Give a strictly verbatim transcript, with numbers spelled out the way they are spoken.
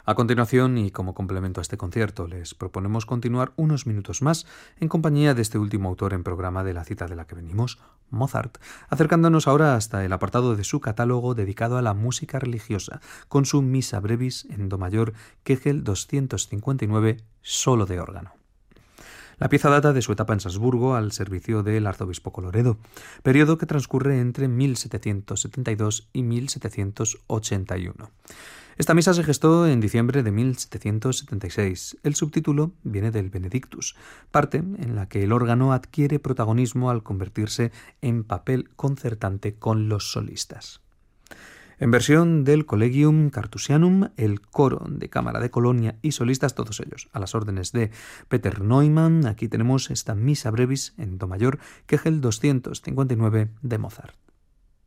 A continuación, y como complemento a este concierto, les proponemos continuar unos minutos más en compañía de este último autor en programa de la cita de la que venimos, Mozart, acercándonos ahora hasta el apartado de su catálogo dedicado a la música religiosa, con su Missa Brevis en do mayor, Kegel doscientos cincuenta y nueve, solo de órgano. La pieza data de su etapa en Salzburgo al servicio del arzobispo Colloredo, periodo que transcurre entre mil setecientos setenta y dos y mil setecientos ochenta y uno. Esta misa se gestó en diciembre de mil setecientos setenta y seis. El subtítulo viene del Benedictus, parte en la que el órgano adquiere protagonismo al convertirse en papel concertante con los solistas. En versión del Collegium Carthusianum, el coro de Cámara de Colonia y solistas, todos ellos a las órdenes de Peter Neumann. Aquí tenemos esta Missa Brevis en do mayor, Kegel doscientos cincuenta y nueve de Mozart.